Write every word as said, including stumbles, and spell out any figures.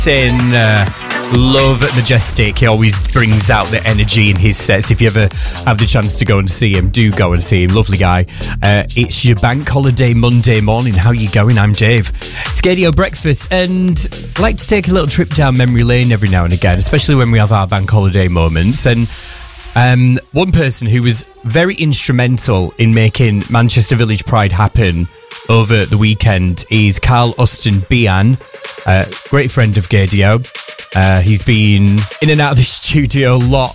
In uh, love at Majestic, he always brings out the energy in his sets. If you ever have the chance to go and see him, do go and see him. Lovely guy. Uh, it's your bank holiday Monday morning. How you going? I'm Dave. It's Gadio Breakfast, and I like to take a little trip down memory lane every now and again, especially when we have our bank holiday moments. And um, one person who was very instrumental in making Manchester Village Pride happen over the weekend is Carl Austin Bian. Uh, great friend of Gadio. Uh, he's been in and out of the studio a lot